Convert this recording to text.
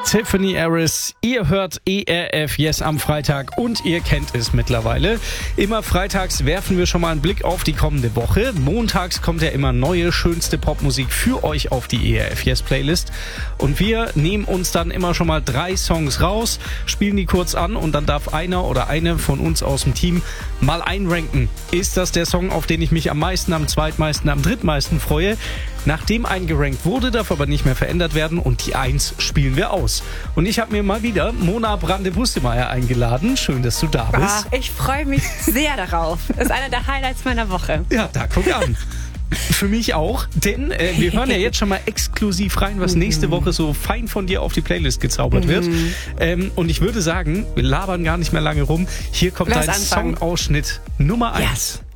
Tiffany Harris, ihr hört ERF Yes am Freitag und ihr kennt es mittlerweile. Immer freitags werfen wir schon mal einen Blick auf die kommende Woche. Montags kommt ja immer neue, schönste Popmusik für euch auf die ERF Yes Playlist. Und wir nehmen uns dann immer schon mal 3 Songs raus, spielen die kurz an und dann darf einer oder eine von uns aus dem Team mal einranken. Ist das der Song, auf den ich mich am meisten, am zweitmeisten, am drittmeisten freue? Nachdem eingerankt wurde, darf aber nicht mehr verändert werden und die 1 spielen wir aus. Und ich habe mir mal wieder Mona Brande-Bustemeyer eingeladen. Schön, dass du da bist. Ich freue mich sehr darauf. Das ist einer der Highlights meiner Woche. Ja, da guck an. Für mich auch, denn wir hören ja jetzt schon mal exklusiv rein, was nächste Woche so fein von dir auf die Playlist gezaubert wird. Und ich würde sagen, wir labern gar nicht mehr lange rum. Hier kommt dein Songausschnitt Nummer 1. Yes.